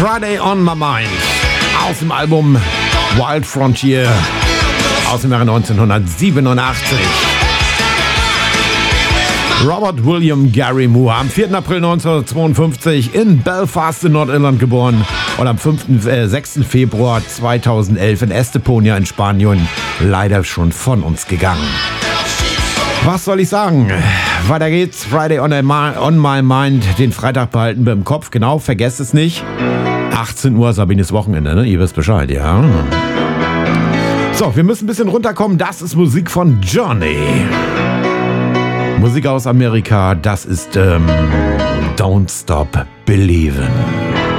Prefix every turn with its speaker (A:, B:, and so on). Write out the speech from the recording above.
A: Friday on My Mind aus dem Album Wild Frontier aus dem Jahre 1987. Robert William Gary Moore, am 4. April 1952 in Belfast in Nordirland geboren und am 6. Februar 2011 in Estepona in Spanien leider schon von uns gegangen. Was soll ich sagen? Weiter geht's. Friday on My Mind. Den Freitag behalten wir im Kopf. Genau, vergesst es nicht. 18 Uhr, Sabines Wochenende, ne? Ihr wisst Bescheid, ja. So, wir müssen ein bisschen runterkommen. Das ist Musik von Journey. Musik aus Amerika. Das ist Don't Stop Believin'.